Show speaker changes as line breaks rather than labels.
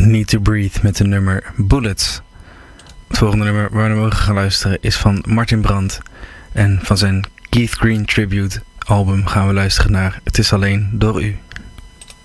Need to Breathe met de nummer Bullets. Het volgende nummer waar we mogen gaan luisteren is van Martin Brandt. En van zijn Keith Green Tribute album gaan we luisteren naar Het is alleen door u.